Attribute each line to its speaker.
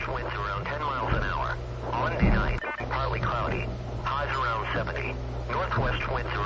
Speaker 1: southwest winds around 10 miles an hour. Monday night, partly cloudy. Highs around 70. Northwest winds